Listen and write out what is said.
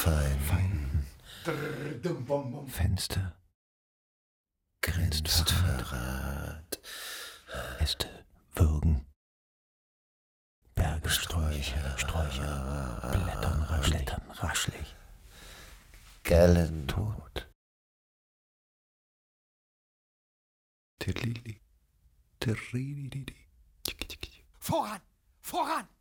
fein. Fenster, Grinst Fahrrad, Äste würgen, Berge Sträucher, Blättern raschelig, Gellen, tot. Tilili, Tirilili. Voran! Voran!